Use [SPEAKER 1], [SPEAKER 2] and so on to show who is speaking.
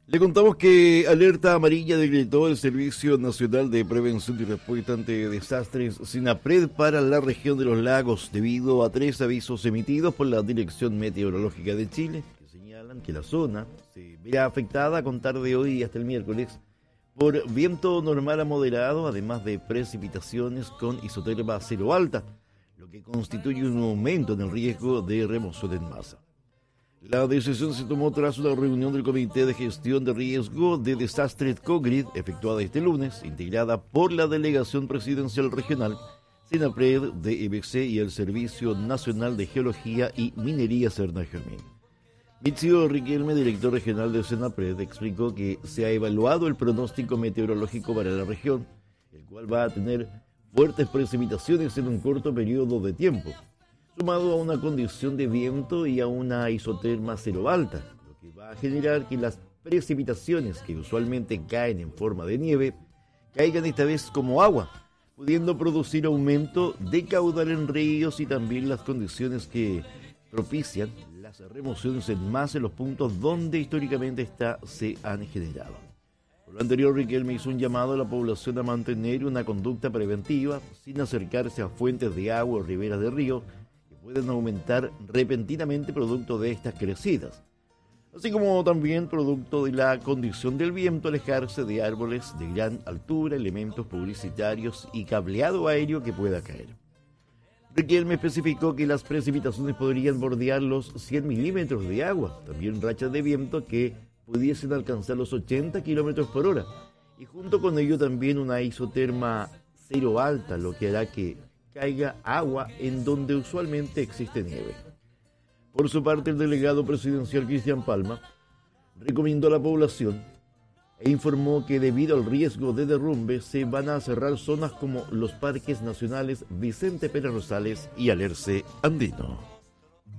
[SPEAKER 1] Le contamos que alerta amarilla decretó el Servicio Nacional de Prevención y Respuesta ante Desastres SINAPRED para la región de los lagos debido a 3 avisos emitidos por la Dirección Meteorológica de Chile que señalan que la zona se verá afectada a contar de hoy hasta el miércoles por viento normal a moderado, además de precipitaciones con isoterma cero alta, lo que constituye un aumento en el riesgo de remoción en masa. La decisión se tomó tras una reunión del Comité de Gestión de Riesgo de Desastres COGRID, efectuada este lunes, integrada por la Delegación Presidencial Regional, SINAPRED de EBC y el Servicio Nacional de Geología y Minería Cernajermín. Mitzio Riquelme, director regional de SINAPRED, explicó que se ha evaluado el pronóstico meteorológico para la región, el cual va a tener fuertes precipitaciones en un corto periodo de tiempo, sumado a una condición de viento y a una isoterma cero alta, lo que va a generar que las precipitaciones que usualmente caen en forma de nieve, caigan esta vez como agua, pudiendo producir aumento de caudal en ríos y también las condiciones que propician las remociones en masa en los puntos donde históricamente se han generado. Por lo anterior, Riquelme hizo un llamado a la población a mantener una conducta preventiva sin acercarse a fuentes de agua o riberas de río, pueden aumentar repentinamente producto de estas crecidas, así como también producto de la condición del viento alejarse de árboles de gran altura, elementos publicitarios y cableado aéreo que pueda caer. Riquelme especificó que las precipitaciones podrían bordear los 100 milímetros de agua, también rachas de viento que pudiesen alcanzar los 80 kilómetros por hora, y junto con ello también una isoterma cero alta, lo que hará que caiga agua en donde usualmente existe nieve. Por su parte, el delegado presidencial Cristian Palma recomendó a la población e informó que debido al riesgo de derrumbe se van a cerrar zonas como los parques nacionales Vicente Pérez Rosales y Alerce Andino.